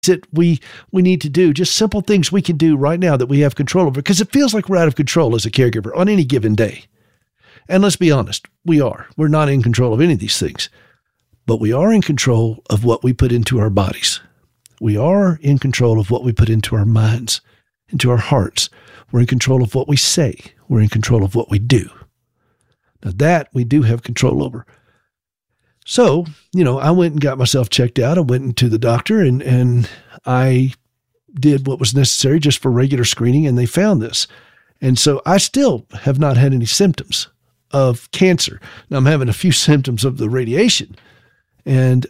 that we need to do, just simple things we can do right now that we have control over, because it feels like we're out of control as a caregiver on any given day. And let's be honest, we are. We're not in control of any of these things, but we are in control of what we put into our bodies. We are in control of what we put into our minds, into our hearts. We're in control of what we say. We're in control of what we do. Now that we do have control over. So, I went and got myself checked out. I went into the doctor and I did what was necessary just for regular screening, and they found this. And so I still have not had any symptoms of cancer. Now I'm having a few symptoms of the radiation, and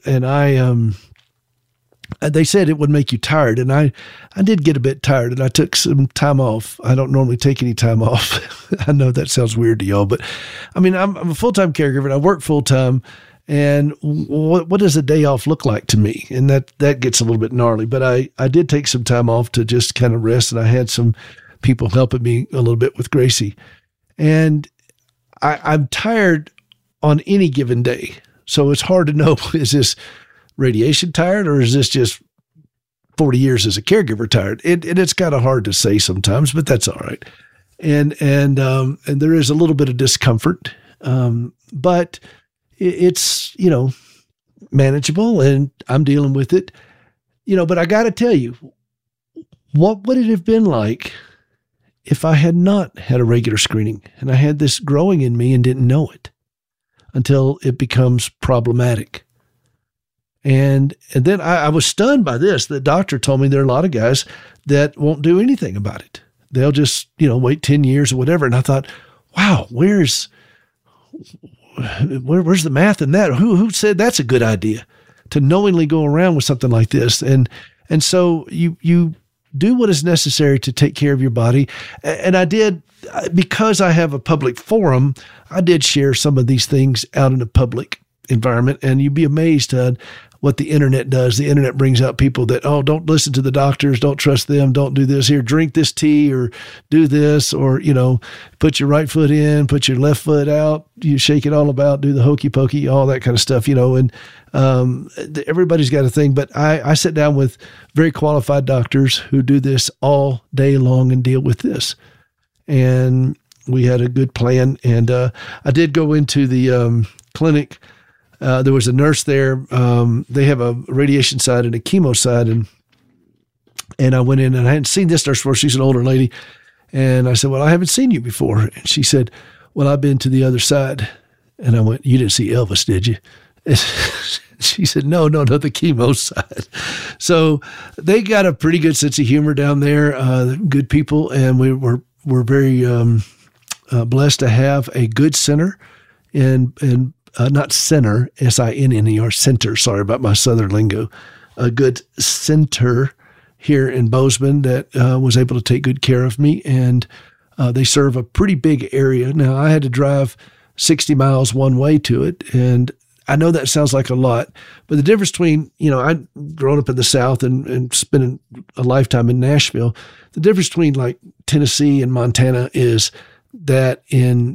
they said it would make you tired. And I did get a bit tired, and I took some time off. I don't normally take any time off. I know that sounds weird to y'all, but I mean, I'm a full-time caregiver and I work full-time. And what does a day off look like to me? And that gets a little bit gnarly, but I did take some time off to just kind of rest. And I had some people helping me a little bit with Gracie, and I'm tired on any given day. So it's hard to know, is this radiation tired, or is this just 40 years as a caregiver tired? It's kind of hard to say sometimes, but that's all right. And there is a little bit of discomfort, but it's, manageable, and I'm dealing with it, but I got to tell you, what would it have been like if I had not had a regular screening and I had this growing in me and didn't know it until it becomes problematic? And then I was stunned by this. The doctor told me there are a lot of guys that won't do anything about it. They'll just, wait 10 years or whatever. And I thought, wow, where's the math in that? Who said that's a good idea to knowingly go around with something like this? And so you do what is necessary to take care of your body. And I did, because I have a public forum, I did share some of these things out in a public environment, and you'd be amazed at what the internet does. The internet brings out people that, don't listen to the doctors, don't trust them, don't do this, here, drink this tea, or do this, or, put your right foot in, put your left foot out, you shake it all about, do the hokey pokey, all that kind of stuff, and everybody's got a thing. But I sit down with very qualified doctors who do this all day long and deal with this. And we had a good plan. And I did go into the clinic. There was a nurse there. They have a radiation side and a chemo side. And I went in, and I hadn't seen this nurse before. She's an older lady. And I said, well, I haven't seen you before. And she said, well, I've been to the other side. And I went, you didn't see Elvis, did you? And she said, no, the chemo side. So they got a pretty good sense of humor down there. Good people. And we're very blessed to have a good center in not center, SINNER, center. Sorry about my Southern lingo. A good center here in Bozeman that was able to take good care of me. And they serve a pretty big area. Now, I had to drive 60 miles one way to it. And I know that sounds like a lot, but the difference between, I'd grown up in the South and spending a lifetime in Nashville. The difference between like Tennessee and Montana is that in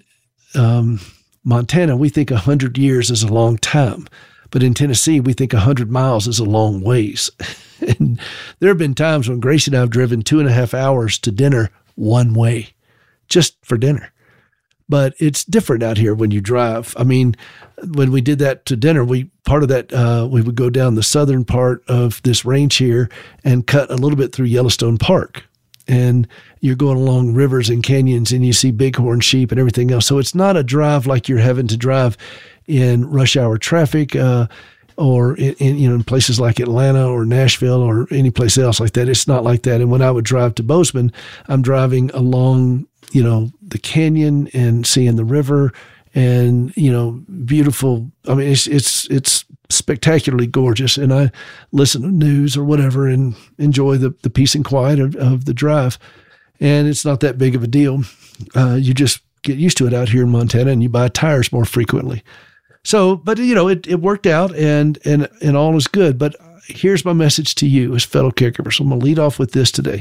Montana, we think 100 years is a long time, but in Tennessee, we think 100 miles is a long ways. And there have been times when Gracie and I have driven 2.5 hours to dinner one way, just for dinner. But it's different out here when you drive. I mean, when we did that to dinner, we would go down the southern part of this range here and cut a little bit through Yellowstone Park. And you're going along rivers and canyons, and you see bighorn sheep and everything else. So it's not a drive like you're having to drive in rush hour traffic, or in places like Atlanta or Nashville or any place else like that. It's not like that. And when I would drive to Bozeman, I'm driving along, the canyon and seeing the river and, beautiful. I mean, it's spectacularly gorgeous. And I listen to news or whatever and enjoy the peace and quiet of the drive. And it's not that big of a deal. You just get used to it out here in Montana, and you buy tires more frequently. So, but it worked out, and all is good. But here's my message to you as fellow caregivers. I'm going to lead off with this today.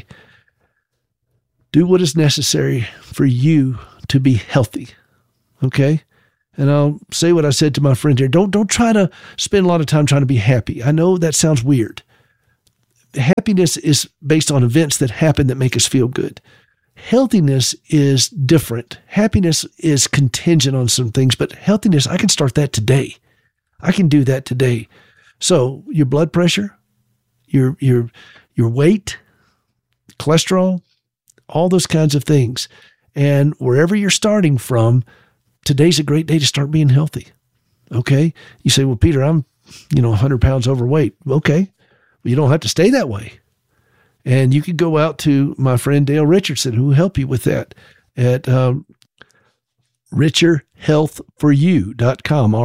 Do what is necessary for you to be healthy. Okay? And I'll say what I said to my friend here. Don't try to spend a lot of time trying to be happy. I know that sounds weird. happiness is based on events that happen that make us feel good. Healthiness is different. Happiness is contingent on some things, but healthiness, I can start that today. I can do that today. So your blood pressure, your weight, cholesterol, all those kinds of things. And wherever you're starting from, today's a great day to start being healthy. Okay? You say, well, Peter, I'm 100 pounds overweight. Okay. Well, you don't have to stay that way. And you could go out to my friend Dale Richardson, who will help you with that at richerhealthforyou.com,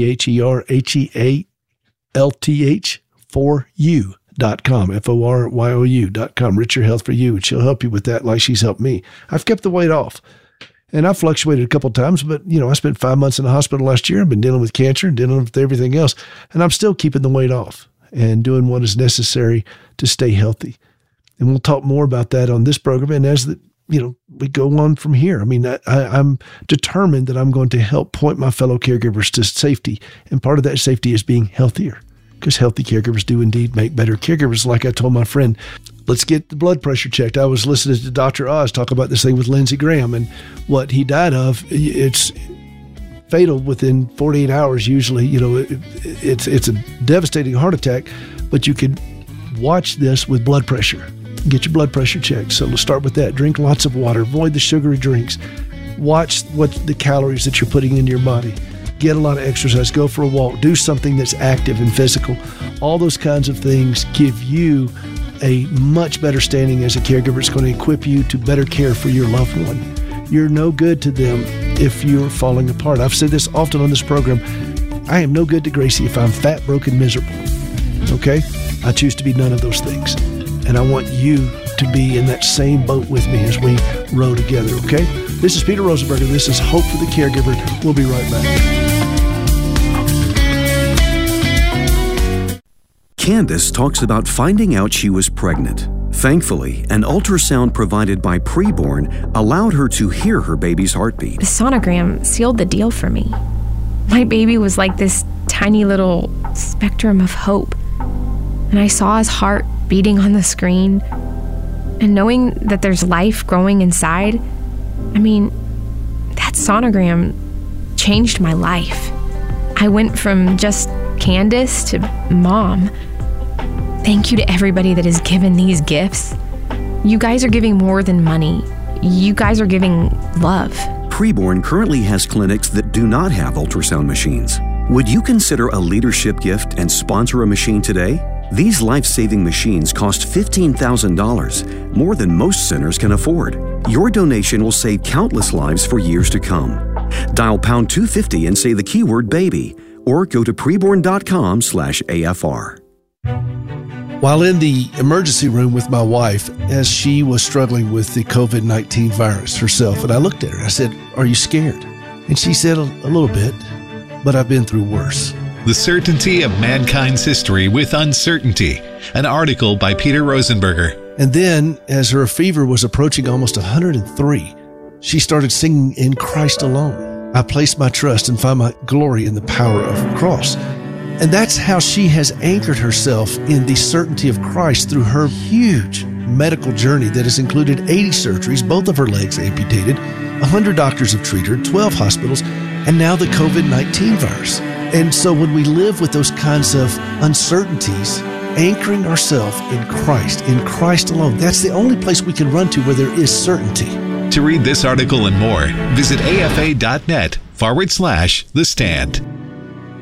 RICHERHEALTH for you.com, FORYOU.com, Richer Health for You. And she'll help you with that like she's helped me. I've kept the weight off. And I've fluctuated a couple of times, but, I spent 5 months in the hospital last year. I've been dealing with cancer and dealing with everything else. And I'm still keeping the weight off and doing what is necessary to stay healthy. And we'll talk more about that on this program. And as we go on from here, I mean, I'm determined that I'm going to help point my fellow caregivers to safety. And part of that safety is being healthier, because healthy caregivers do indeed make better caregivers. Like I told my friend, let's get the blood pressure checked. I was listening to Dr. Oz talk about this thing with Lindsey Graham and what he died of. It's fatal within 48 hours usually. It's a devastating heart attack, but you could watch this with blood pressure. Get your blood pressure checked. So let's start with that. Drink lots of water. Avoid the sugary drinks. Watch what the calories that you're putting into your body. Get a lot of exercise. Go for a walk. Do something that's active and physical. All those kinds of things give you a much better standing as a caregiver. It's going to equip you to better care for your loved one. You're no good to them if you're falling apart. I've said this often on this program. I am no good to Gracie if I'm fat, broken, miserable. Okay? I choose to be none of those things. And I want you to be in that same boat with me as we row together. Okay? This is Peter Rosenberger. This is Hope for the Caregiver. We'll be right back. Candace talks about finding out she was pregnant. Thankfully, an ultrasound provided by Preborn allowed her to hear her baby's heartbeat. The sonogram sealed the deal for me. My baby was like this tiny little spectrum of hope. And I saw his heart beating on the screen. And knowing that there's life growing inside, that sonogram changed my life. I went from just Candace to mom. Thank you to everybody that has given these gifts. You guys are giving more than money. You guys are giving love. Preborn currently has clinics that do not have ultrasound machines. Would you consider a leadership gift and sponsor a machine today? These life-saving machines cost $15,000, more than most centers can afford. Your donation will save countless lives for years to come. Dial pound 250 and say the keyword baby, or go to preborn.com/AFR. While in the emergency room with my wife, as she was struggling with the COVID-19 virus herself, and I looked at her, I said, "Are you scared?" And she said, a little bit, but I've been through worse. The Certainty of Mankind's History with Uncertainty, an article by Peter Rosenberger. And then, as her fever was approaching almost 103, she started singing "In Christ Alone. I place my trust and find my glory in the power of the cross." And that's how she has anchored herself in the certainty of Christ through her huge medical journey that has included 80 surgeries, both of her legs amputated, 100 doctors have treated her, 12 hospitals, and now the COVID-19 virus. And so when we live with those kinds of uncertainties, anchoring ourselves in Christ alone, that's the only place we can run to where there is certainty. To read this article and more, visit afa.net/The Stand.